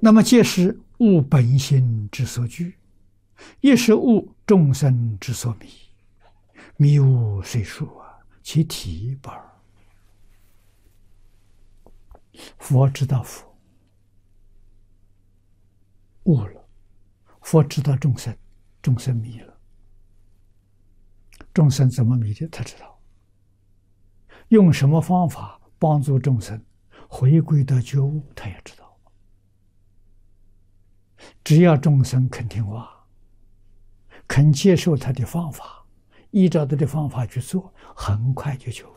那么皆是物本性之所居，亦是物众生之所迷。迷悟虽殊啊，其体不二。佛知道佛悟了，佛知道众生，众生迷了。众生怎么迷的？他知道。用什么方法帮助众生回归到觉悟，他也知道。只要众生肯听话，肯接受他的方法，依照他的方法去做，很快就觉悟。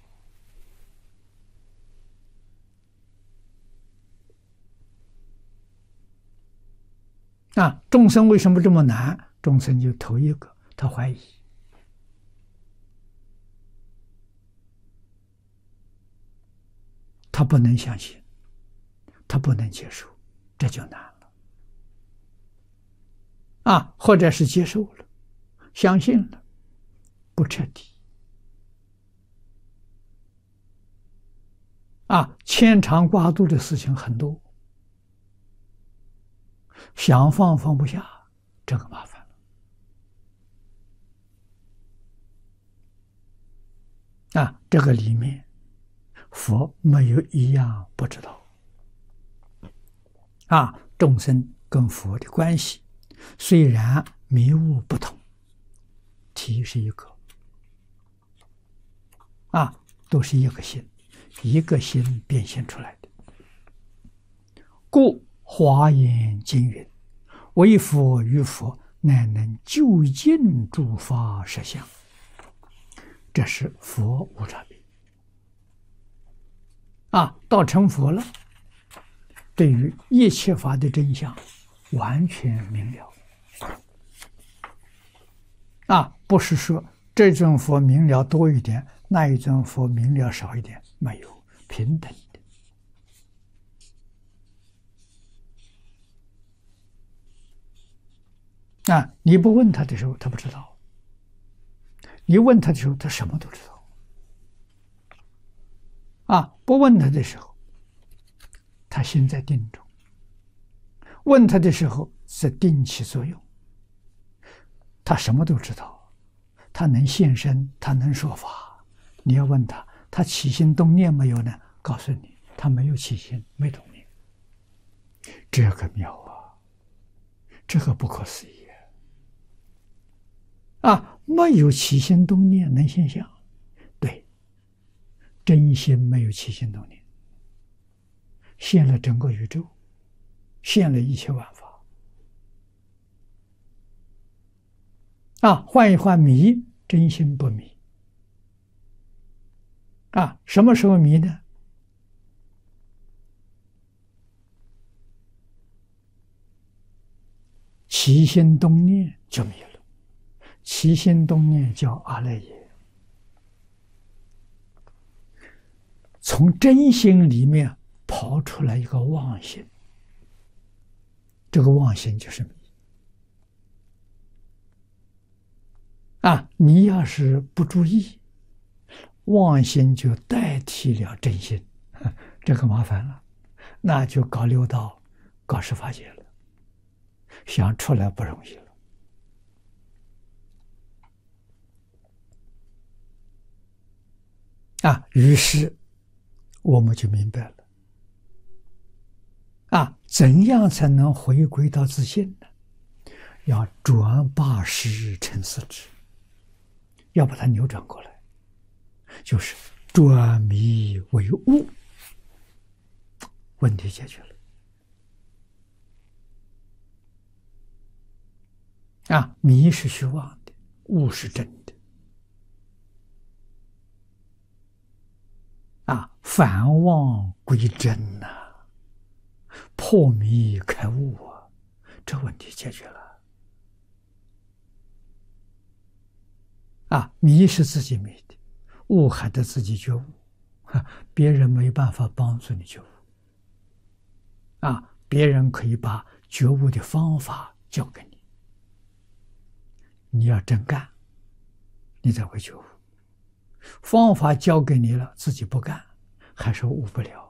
众生为什么这么难？众生就头一个，他怀疑，他不能相信，他不能接受，这就难了。或者是接受了，相信了，不彻底。牵肠挂肚的事情很多，想放放不下，这个麻烦了。这个里面佛没有一样不知道。众生跟佛的关系虽然迷悟不同，体是一个，都是一个心，一个心变现出来的。故华严经云：“唯佛与佛，乃能究竟诸法实相。”这是佛无差别。到成佛了，对于一切法的真相完全明了。不是说这尊佛明了多一点，那一尊佛明了少一点，没有，平等的。你不问他的时候，他不知道；你问他的时候，他什么都知道。不问他的时候，他心在定中；问他的时候，是定起作用。他什么都知道，他能现身，他能说法。你要问他，他起心动念没有呢？告诉你，他没有起心，没动念。这个妙啊，这个不可思议没有起心动念能现象。对，真心没有起心动念，现了整个宇宙，现了一切万法。换一换，迷，真心不迷。什么时候迷呢？起心动念就迷了，起心动念叫阿赖耶。从真心里面跑出来一个妄心，这个妄心就是迷。你要是不注意，妄心就代替了真心，这个麻烦了，那就搞六道，搞十法界了，想出来不容易了。于是我们就明白了，怎样才能回归到自信呢？要转八识成四智，要把它扭转过来，就是转迷为悟，问题解决了。迷是虚妄的，悟是真的。返妄归真破迷开悟这问题解决了。迷是自己迷的，悟还得自己觉悟，别人没办法帮助你觉悟。别人可以把觉悟的方法教给你，你要真干，你才会觉悟。方法教给你了，自己不干，还是悟不了。